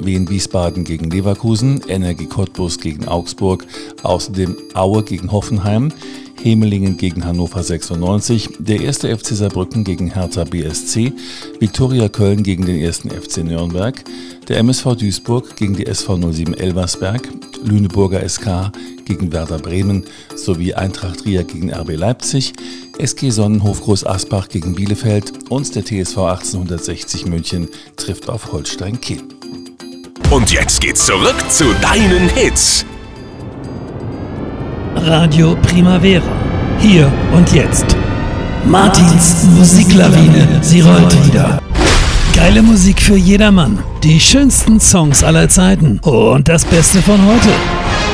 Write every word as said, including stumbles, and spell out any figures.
Wien Wiesbaden gegen Leverkusen, Energie Cottbus gegen Augsburg, außerdem Aue gegen Hoffenheim, Hemelingen gegen Hannover sechsundneunzig, der erste F C Saarbrücken gegen Hertha B S C, Viktoria Köln gegen den ersten F C Nürnberg, der M S V Duisburg gegen die S V null sieben Elversberg, Lüneburger S K gegen Werder Bremen sowie Eintracht Trier gegen R B Leipzig, S G Sonnenhof Groß Asbach gegen Bielefeld und der T S V achtzehnhundertsechzig München trifft auf Holstein Kiel. Und jetzt geht's zurück zu deinen Hits. Radio Primavera. Hier und jetzt. Martins Musiklawine. Sie rollt wieder. Geile Musik für jedermann. Die schönsten Songs aller Zeiten. Und das Beste von heute.